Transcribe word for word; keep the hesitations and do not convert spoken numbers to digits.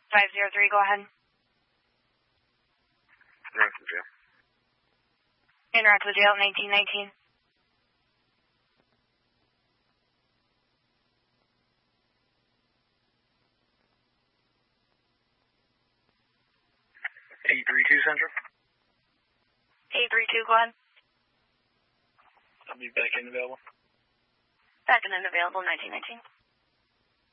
five zero three, go ahead. Interact with jail. Interact with jail, nineteen nineteen. eight three two Central. eight three two, go ahead. I'll be back in available. Back in and available, nineteen nineteen.